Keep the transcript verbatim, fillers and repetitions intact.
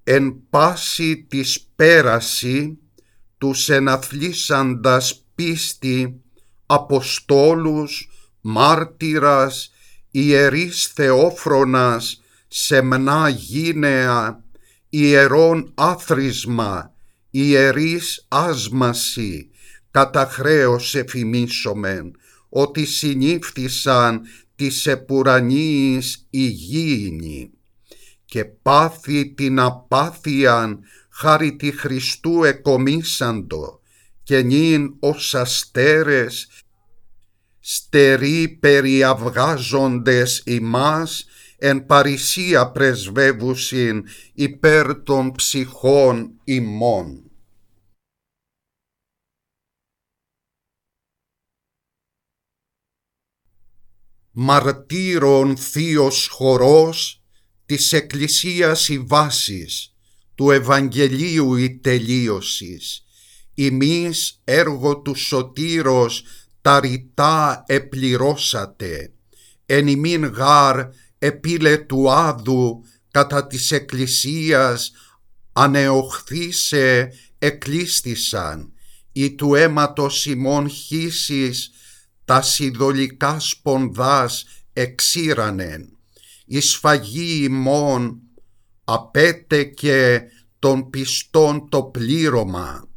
εν πάση της πέραση τους εναθλίσαντας πίστη αποστόλους, μάρτυρας, ιερείς Θεόφρονας, σεμνά γύναια, ιερών άθροισμα, ιερείς άσμαση, κατά χρέος εφημίσομεν, ότι συνήφθησαν της επουρανίης υγιεινη, και πάθη την απάθειαν χάρη τη Χριστού εκομίσαντο, και νυν ως αστέρες στεροί περιαυγάζοντες ημάς εν παρησία πρεσβεύουσιν υπέρ των ψυχών ημών. Μαρτύρων θείος χορός της Εκκλησίας η βάσης, του Ευαγγελίου η τελείωσης, ημείς έργο του σωτήρος τα ρητά επληρώσατε, εν ημίν γάρ επίλε του άδου κατά της Εκκλησίας ανεοχθήσε εκλίστησαν, ή του αίματος ημών χύσης τα σιδωλικά σπονδάς εξήρανεν, η σφαγή ημών απέτεκε των πιστών το πλήρωμα.